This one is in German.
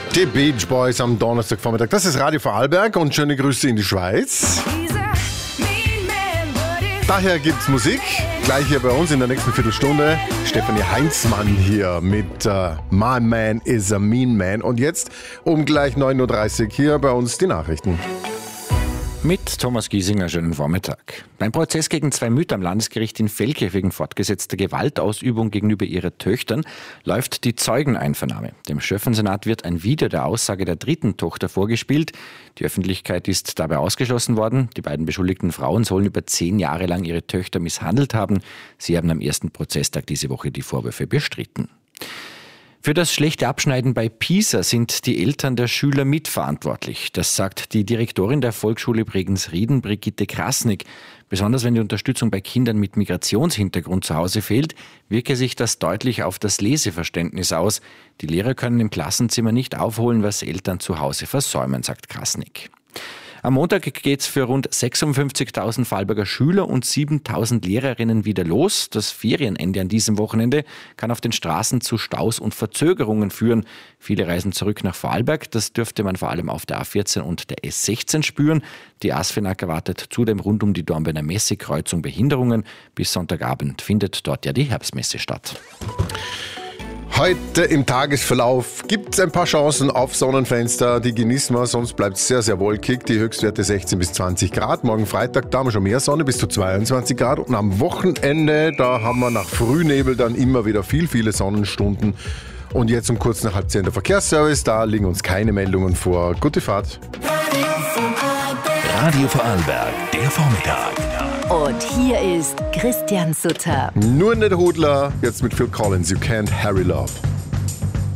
Die Beach Boys am Donnerstagvormittag. Das ist Radio Vorarlberg und schöne Grüße in die Schweiz. Daher gibt's Musik. Gleich hier bei uns in der nächsten Viertelstunde. Stefanie Heinzmann hier mit My Man is a Mean Man. Und jetzt um gleich 9.30 Uhr hier bei uns die Nachrichten. Mit Thomas Giesinger, schönen Vormittag. Beim Prozess gegen 2 Mütter am Landesgericht in Velkirch wegen fortgesetzter Gewaltausübung gegenüber ihren Töchtern läuft die Zeugeneinvernahme. Dem Schöffensenat wird ein Video der Aussage der 3. Tochter vorgespielt. Die Öffentlichkeit ist dabei ausgeschlossen worden. Die beiden beschuldigten Frauen sollen über 10 Jahre lang ihre Töchter misshandelt haben. Sie haben am ersten Prozesstag diese Woche die Vorwürfe bestritten. Für das schlechte Abschneiden bei PISA sind die Eltern der Schüler mitverantwortlich. Das sagt die Direktorin der Volksschule Bregenz-Rieden, Brigitte Krasnick. Besonders wenn die Unterstützung bei Kindern mit Migrationshintergrund zu Hause fehlt, wirke sich das deutlich auf das Leseverständnis aus. Die Lehrer können im Klassenzimmer nicht aufholen, was Eltern zu Hause versäumen, sagt Krasnick. Am Montag geht's für rund 56.000 Vorarlberger Schüler und 7.000 Lehrerinnen wieder los. Das Ferienende an diesem Wochenende kann auf den Straßen zu Staus und Verzögerungen führen. Viele reisen zurück nach Vorarlberg. Das dürfte man vor allem auf der A14 und der S16 spüren. Die ASFINAG erwartet zudem rund um die Dornbirner Messekreuzung Behinderungen. Bis Sonntagabend findet dort ja die Herbstmesse statt. Heute im Tagesverlauf gibt es ein paar Chancen auf Sonnenfenster, die genießen wir, sonst bleibt es sehr, sehr wolkig. Die Höchstwerte 16 bis 20 Grad. Morgen Freitag, da haben wir schon mehr Sonne, bis zu 22 Grad. Und am Wochenende, da haben wir nach Frühnebel dann immer wieder viele Sonnenstunden. Und jetzt um kurz nach 9:30 der Verkehrsservice, da liegen uns keine Meldungen vor. Gute Fahrt. Radio Vorarlberg, der Vormittag. Und hier ist Christian Sutter. Nur nicht der Hudler, jetzt mit Phil Collins, You Can't Hurry Love.